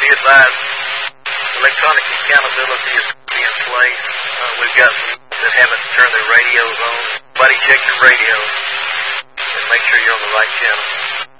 be advised, electronic accountability is in place. We've got some that haven't turned their radios on. Buddy, check your